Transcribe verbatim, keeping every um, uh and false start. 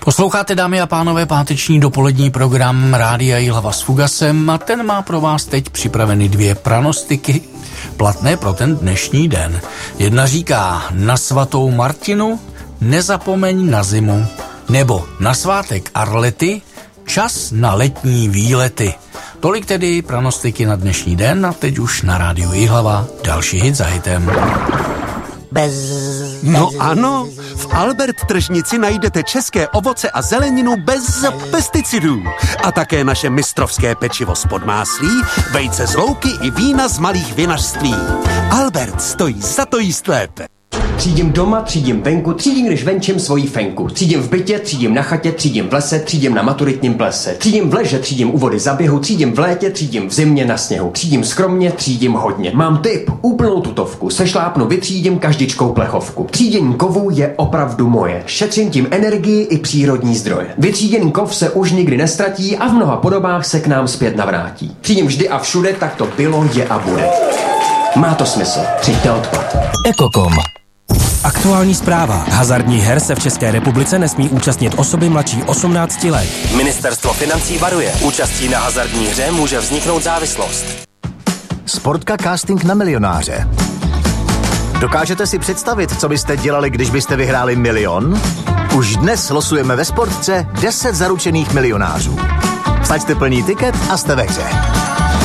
Posloucháte, dámy a pánové, páteční dopolední program Rádia Jihlava s Fugasem a ten má pro vás teď připraveny dvě pranostiky platné pro ten dnešní den. Jedna říká: na svatou Martinu nezapomeň na zimu, nebo na svátek Arlety čas na letní výlety. Tolik tedy pranostiky na dnešní den a teď už na Rádiu Jihlava další hit za hitem. Bez, no ano, v Albert tržnici najdete české ovoce a zeleninu bez pesticidů. A také naše mistrovské pečivo z Podmáslí, vejce z louky i vína z malých vinařství. Albert stojí za to jíst lépe. Třídím doma, třídím venku, třídím, když venčím svoji fenku. Třídím v bytě, třídím na chatě, třídím v lese, třídím na maturitním plese. Třídím v leže, třídím u vody za běhu, třídím v létě, třídím v zimě na sněhu. Třídím skromně, třídím hodně. Mám tip, úplnou tutovku, sešlápnu, vytřídím každičkou plechovku. Třídění kovů je opravdu moje. Šetřím tím energii i přírodní zdroje. Vytříděný kov se už nikdy nestratí a v mnoha podobách se k nám zpět navrátí. Třídím vždy a všude, tak to bylo, je a bude. Má to smysl. Třiďte odpad. Ekokom. Aktuální zpráva. Hazardních her se v České republice nesmí účastnit osoby mladší osmnácti let. Ministerstvo financí varuje. Účastí na hazardní hře může vzniknout závislost. Sportka casting na milionáře. Dokážete si představit, co byste dělali, když byste vyhráli milion? Už dnes losujeme ve Sportce deset zaručených milionářů. Vsaďte plný tiket a jste ve hře.